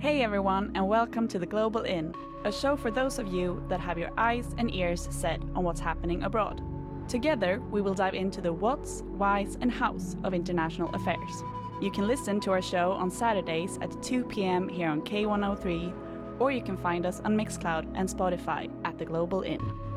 Hey everyone, and welcome to The Global In, a show for those of you that have your eyes and ears set on what's happening abroad. Together, we will dive into the what's, why's, and how's of international affairs. You can listen to our show on Saturdays at 2 p.m. here on K103, or you can find us on Mixcloud and Spotify at The Global In.